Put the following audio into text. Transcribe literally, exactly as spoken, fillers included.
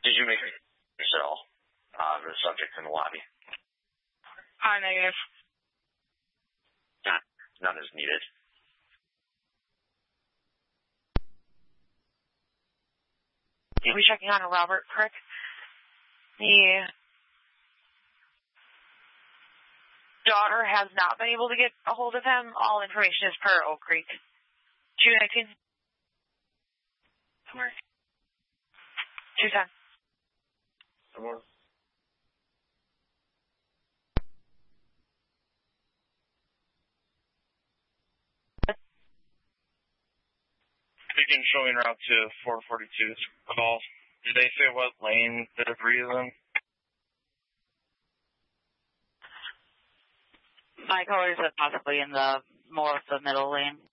Did you make yourself uh, the subject in the lobby? Uh, negative. None, none is needed. Are we checking on a Robert Crick? The daughter has not been able to get a hold of him. All information is per Oak Creek. two nineteen. Somewhere. two ten. Somewhere. Begin showing route to four forty-two's call. Did they say what lane the debris is in? My caller said possibly in the more of the middle lane.